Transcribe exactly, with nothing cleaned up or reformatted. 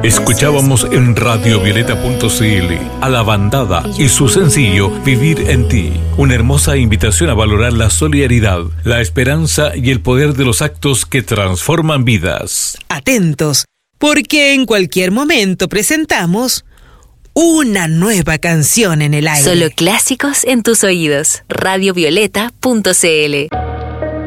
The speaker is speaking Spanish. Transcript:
Escuchábamos en radio violeta punto c l a La Bandada y su sencillo Vivir en ti. Una hermosa invitación a valorar la solidaridad, la esperanza y el poder de los actos que transforman vidas. Atentos, porque en cualquier momento presentamos una nueva canción en el aire. Solo clásicos en tus oídos. radio violeta punto c l